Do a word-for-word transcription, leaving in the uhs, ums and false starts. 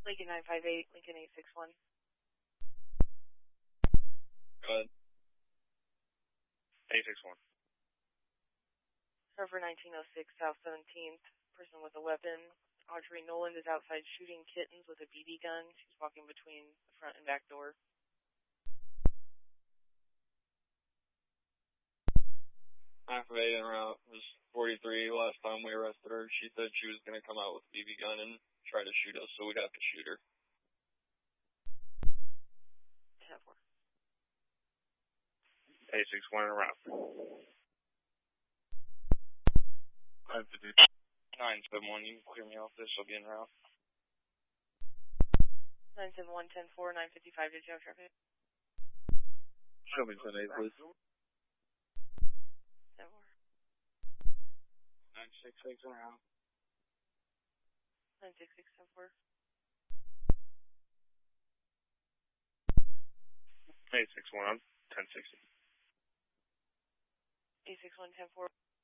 Lincoln nine five eight, Lincoln eight six one. Go ahead. eight six one. Server nineteen oh six, South seventeenth. Person with a weapon. Audrey Noland is outside shooting kittens with a B B gun. She's walking between the front and back door. nine five eight en route. It was forty-three last time we arrested her. She said she was going to come out with a B B gun and try to shoot us, so we'd have to shoot her. ten four. eight six one en route. nine fifty. nine seven one, you can clear me off this, I'll be en route. nine seven one, ten four, nine fifty-five, did you have traffic? Show me ten eight, please. ten four. nine six six en route. nine six six, ten four. eight six one, ten sixty. eight six one, ten four.